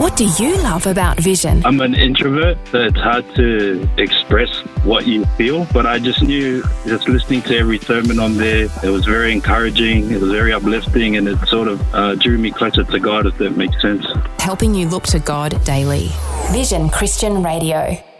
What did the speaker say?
What do you love about Vision? I'm an introvert, so it's hard to express what you feel, but I just knew, just listening to every sermon on there, it was very encouraging, it was very uplifting, and it sort of drew me closer to God, if that makes sense. Helping you look to God daily. Vision Christian Radio.